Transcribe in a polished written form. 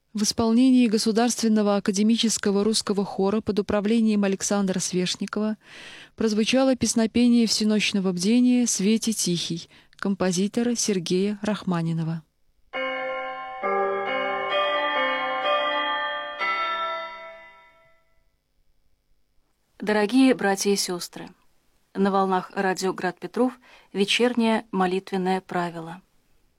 В исполнении Государственного академического русского хора под управлением Александра Свешникова прозвучало песнопение всеночного бдения «Свете тихий» композитора Сергея Рахманинова. Дорогие братья и сестры, на волнах радио «Град Петров» вечернее молитвенное правило.